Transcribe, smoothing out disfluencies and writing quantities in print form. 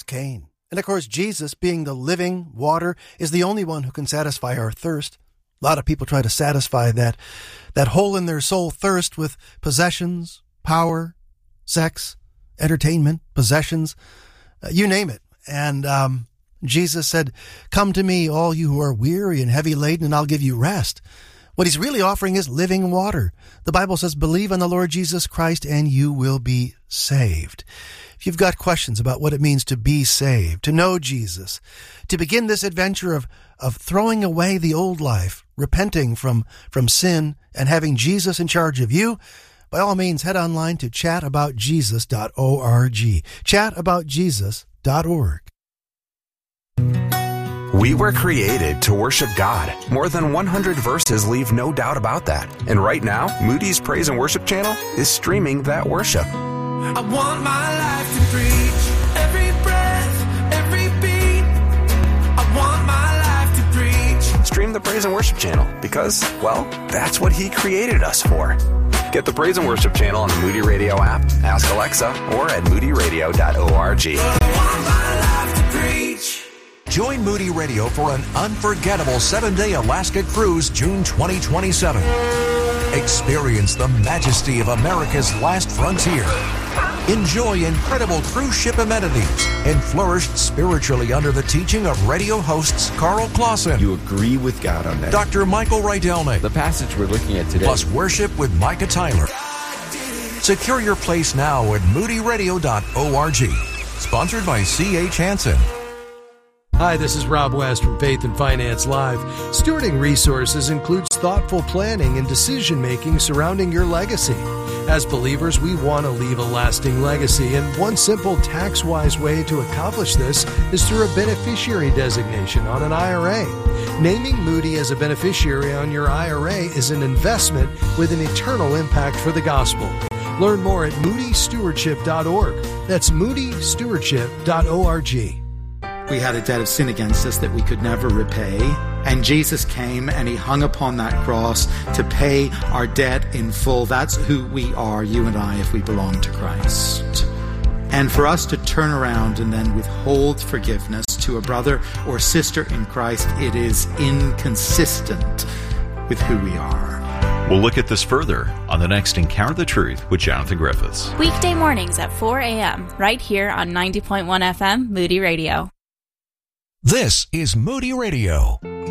Cain. And of course, Jesus, being the living water, is the only one who can satisfy our thirst. A lot of people try to satisfy that hole in their soul thirst with possessions, power, sex, entertainment, possessions, you name it. And Jesus said, "Come to me, all you who are weary and heavy laden, and I'll give you rest." What he's really offering is living water. The Bible says, "Believe on the Lord Jesus Christ and you will be saved." If you've got questions about what it means to be saved, to know Jesus, to begin this adventure of throwing away the old life, repenting from sin, and having Jesus in charge of you, by all means, head online to chataboutjesus.org. chataboutjesus.org. We were created to worship God. More than 100 verses leave no doubt about that. And right now, Moody's Praise and Worship channel is streaming that worship. I want my life to preach every breath, every beat. I want my life to preach. Stream the Praise and Worship channel because, well, that's what He created us for. Get the Praise and Worship channel on the Moody Radio app, ask Alexa, or at moodyradio.org. I want my life to preach. Join Moody Radio for an unforgettable 7-day Alaska cruise, June 2027. Experience the majesty of America's last frontier. Enjoy incredible cruise ship amenities and flourish spiritually under the teaching of radio hosts Carl Clausen. You agree with God on that. Dr. Michael Rydelnik. The passage we're looking at today. Plus worship with Micah Tyler. Secure your place now at moodyradio.org. Sponsored by C.H. Hansen. Hi, this is Rob West from Faith and Finance Live. Stewarding resources includes thoughtful planning and decision-making surrounding your legacy. As believers, we want to leave a lasting legacy, and one simple tax-wise way to accomplish this is through a beneficiary designation on an IRA. Naming Moody as a beneficiary on your IRA is an investment with an eternal impact for the gospel. Learn more at moodystewardship.org. That's moodystewardship.org. We had a debt of sin against us that we could never repay. And Jesus came and He hung upon that cross to pay our debt in full. That's who we are, you and I, if we belong to Christ. And for us to turn around and then withhold forgiveness to a brother or sister in Christ, it is inconsistent with who we are. We'll look at this further on the next Encounter the Truth with Jonathan Griffiths. Weekday mornings at 4 a.m. right here on 90.1 FM Moody Radio. This is Moody Radio.